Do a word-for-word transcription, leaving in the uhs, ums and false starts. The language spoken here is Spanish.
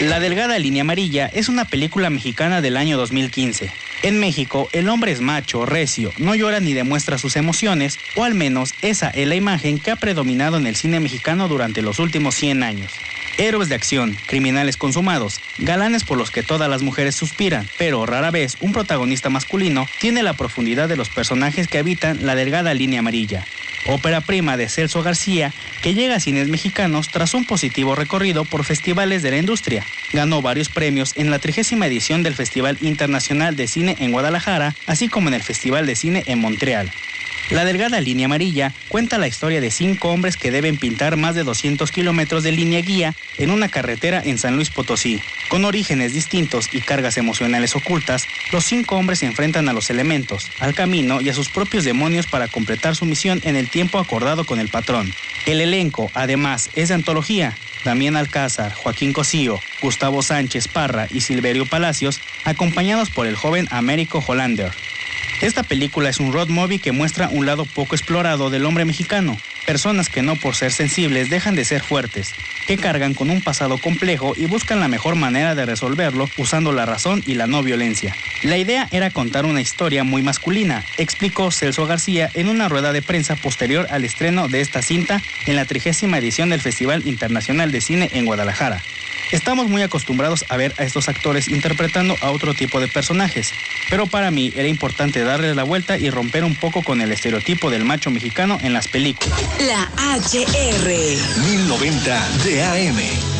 La delgada línea amarilla es una película mexicana del año dos mil quince. En México, el hombre es macho, recio, no llora ni demuestra sus emociones, o al menos esa es la imagen que ha predominado en el cine mexicano durante los últimos cien años. Héroes de acción, criminales consumados, galanes por los que todas las mujeres suspiran, pero rara vez un protagonista masculino tiene la profundidad de los personajes que habitan la delgada línea amarilla. Ópera prima de Celso García, que llega a cines mexicanos tras un positivo recorrido por festivales de la industria. Ganó varios premios en la trigésima edición del Festival Internacional de Cine en Guadalajara, así como en el Festival de Cine en Montreal. La delgada línea amarilla cuenta la historia de cinco hombres que deben pintar más de doscientos kilómetros de línea guía en una carretera en San Luis Potosí. Con orígenes distintos y cargas emocionales ocultas, los cinco hombres se enfrentan a los elementos, al camino y a sus propios demonios para completar su misión en el tiempo acordado con el patrón. El elenco, además, es de antología. Damián Alcázar, Joaquín Cosío, Gustavo Sánchez Parra y Silverio Palacios, acompañados por el joven Américo Hollander. Esta película es un road movie que muestra un lado poco explorado del hombre mexicano, personas que no por ser sensibles dejan de ser fuertes, que cargan con un pasado complejo y buscan la mejor manera de resolverlo usando la razón y la no violencia. La idea era contar una historia muy masculina, explicó Celso García en una rueda de prensa posterior al estreno de esta cinta en la trigésima edición del Festival Internacional de Cine en Guadalajara. Estamos muy acostumbrados a ver a estos actores interpretando a otro tipo de personajes, pero para mí era importante darle la vuelta y romper un poco con el estereotipo del macho mexicano en las películas. La H R mil noventa de A M.